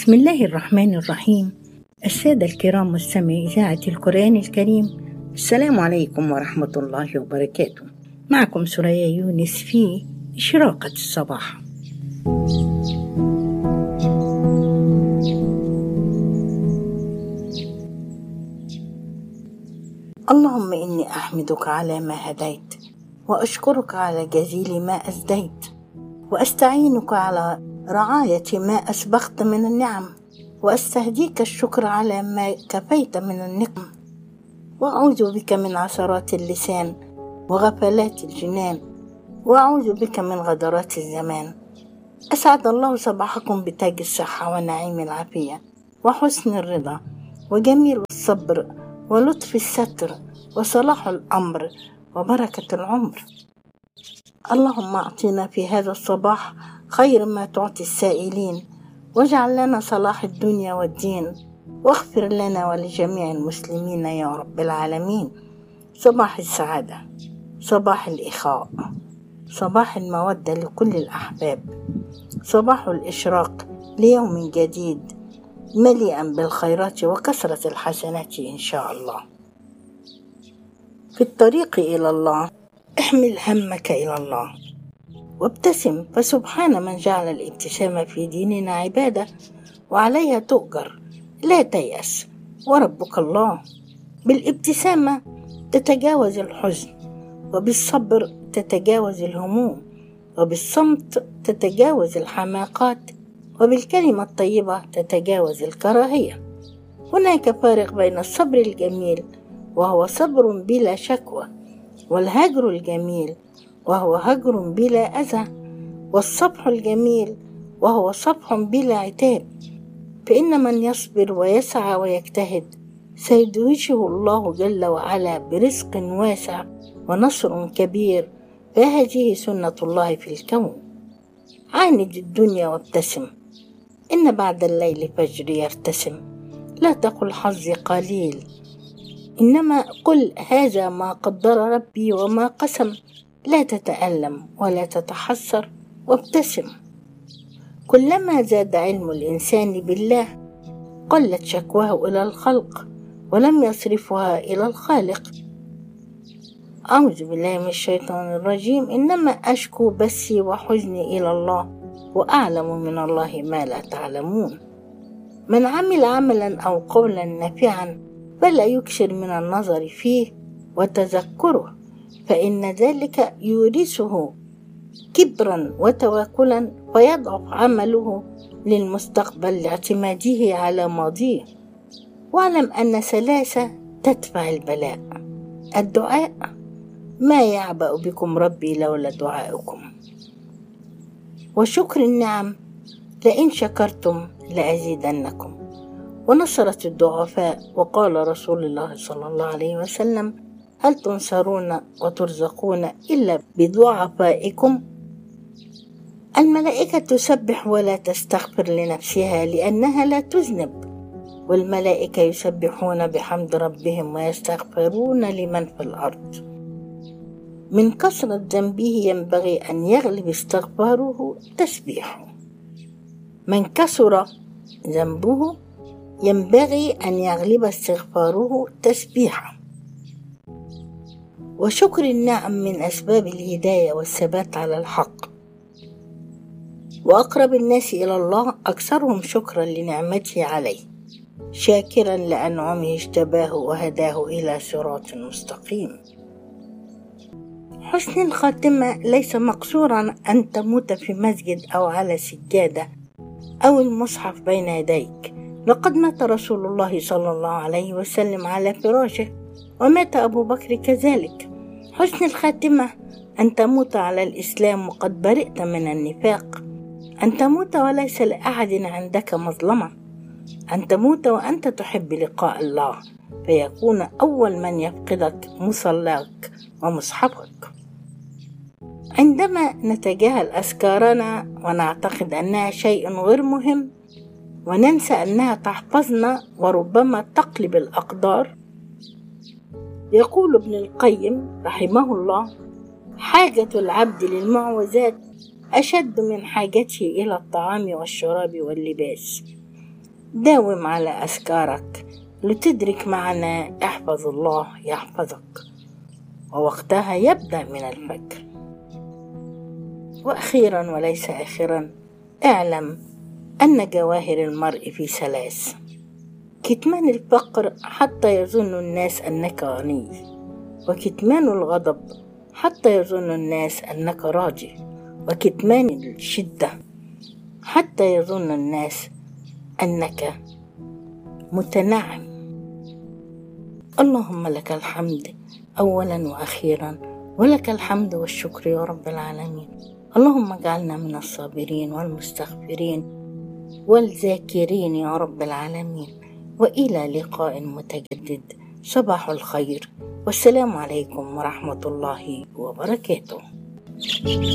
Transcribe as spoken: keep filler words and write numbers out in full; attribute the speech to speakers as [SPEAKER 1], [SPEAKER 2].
[SPEAKER 1] بسم الله الرحمن الرحيم. السادة الكرام مستمعي إذاعة القرآن الكريم، السلام عليكم ورحمة الله وبركاته. معكم سوريا يونس في إشراقة الصباح. اللهم إني أحمدك على ما هديت، وأشكرك على جزيل ما أسديت، وأستعينك على رعاية ما أسبغت من النعم، وأستهديك الشكر على ما كفيت من النقم، وأعوذ بك من عثرات اللسان وغفلات الجنان، وأعوذ بك من غدرات الزمان. أسعد الله صباحكم بتاج الصحة ونعيم العافية وحسن الرضا وجميل الصبر ولطف الستر وصلاح الأمر وبركة العمر. اللهم أعطنا في هذا الصباح خير ما تعطي السائلين، واجعل لنا صلاح الدنيا والدين، واغفر لنا ولجميع المسلمين يا رب العالمين. صباح السعادة، صباح الإخاء، صباح المودة لكل الأحباب، صباح الإشراق ليوم جديد مليئا بالخيرات وكثرة الحسنات إن شاء الله. في الطريق إلى الله احمل همك إلى الله وابتسم، فسبحان من جعل الابتسامة في ديننا عبادة وعليها تؤجر. لا تيأس وربك الله. بالابتسامة تتجاوز الحزن، وبالصبر تتجاوز الهموم، وبالصمت تتجاوز الحماقات، وبالكلمة الطيبة تتجاوز الكراهية. هناك فارق بين الصبر الجميل وهو صبر بلا شكوى، والهجر الجميل وهو هجر بلا أذى، والصفح الجميل وهو صفح بلا عتاب. فإن من يصبر ويسعى ويجتهد سيدوجه الله جل وعلا برزق واسع ونصر كبير، فهذه سنة الله في الكون. عاند الدنيا وابتسم، إن بعد الليل فجر يرتسم. لا تقل حظي قليل، إنما قل هذا ما قدر ربي وما قسم. لا تتألم ولا تتحسر وابتسم. كلما زاد علم الإنسان بالله قلت شكواه إلى الخلق، ولم يصرفها إلى الخالق. أعوذ بالله من الشيطان الرجيم. إنما أشكو بثي وحزني إلى الله، وأعلم من الله ما لا تعلمون. من عمل عملا أو قولا نافعا فلا يكثر من النظر فيه وتذكره، فإن ذلك يورثه كبرا وتواكلا، فيضعف عمله للمستقبل لاعتماده على ماضيه. واعلم أن ثلاثة تدفع البلاء: الدعاء، ما يعبأ بكم ربي لولا دعاؤكم، وشكر النعم، لئن شكرتم لأزيدنكم، ونصرة الضعفاء. وقال رسول الله صلى الله عليه وسلم: هل تنصرون وترزقون إلا بضعفائكم؟ الملائكة تسبح ولا تستغفر لنفسها لأنها لا تذنب، والملائكة يسبحون بحمد ربهم ويستغفرون لمن في الأرض. من كثرة ذنبه ينبغي أن يغلب استغفاره تسبيحه. من كثر ذنبه ينبغي أن يغلب استغفاره تسبيحه. وشكر النعم من أسباب الهداية والثبات على الحق. وأقرب الناس إلى الله أكثرهم شكرا لنعمته عليه، شاكرا لأنعمه اجتباه وهداه إلى صراط مستقيم. حسن الخاتمة ليس مقصورا أن تموت في مسجد أو على سجادة أو المصحف بين يديك. لقد مات رسول الله صلى الله عليه وسلم على فراشه، ومات أبو بكر كذلك. حسن الخاتمة أن تموت على الإسلام وقد برئت من النفاق، أن تموت وليس لأحد عندك مظلمة، أن تموت وأنت تحب لقاء الله، فيكون أول من يفقدك مصلاك ومصحفك. عندما نتجاهل أذكارنا ونعتقد أنها شيء غير مهم، وننسى أنها تحفظنا وربما تقلب الأقدار، يقول ابن القيم رحمه الله: حاجة العبد للمعوذات أشد من حاجته إلى الطعام والشراب واللباس. داوم على أذكارك لتدرك معنى احفظ الله يحفظك، ووقتها يبدأ من الفجر. وأخيرا وليس آخرا، اعلم أن جواهر المرء في ثلاث: كتمان الفقر حتى يظن الناس أنك غني، وكتمان الغضب حتى يظن الناس أنك راضي، وكتمان الشدة حتى يظن الناس أنك متنعم. اللهم لك الحمد أولا وأخيرا، ولك الحمد والشكر يا رب العالمين. اللهم اجعلنا من الصابرين والمستغفرين والذاكرين يا رب العالمين. وإلى لقاء متجدد. صباح الخير والسلام عليكم ورحمة الله وبركاته.